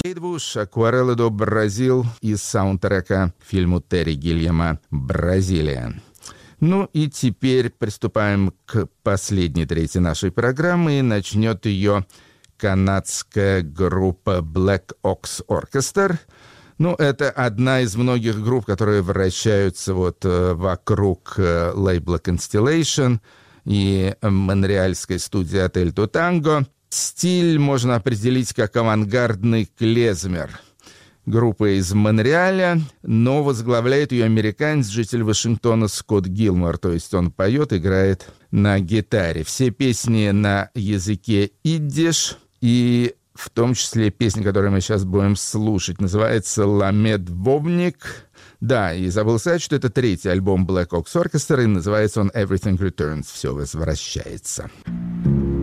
Кейдвуш, «Акварелла до Бразил» из саундтрека к фильму Терри Гильяма «Бразилия». Ну и теперь приступаем к последней трети нашей программы, и начнет ее канадская группа Black Ox Orchestra. Ну, это одна из многих групп, которые вращаются вокруг лейбла Constellation и монреальской студии «Отель Тутанго». Стиль можно определить как авангардный клезмер. Группа из Монреаля, но возглавляет ее американец, житель Вашингтона Скотт Гилмор, то есть он поет, играет на гитаре. Все песни на языке идиш, и в том числе песня, которую мы сейчас будем слушать, называется «Ламед Вовник». Да, и забыл сказать, что это третий альбом Black Ox Orchestra, и называется он «Everything Returns», «Все возвращается».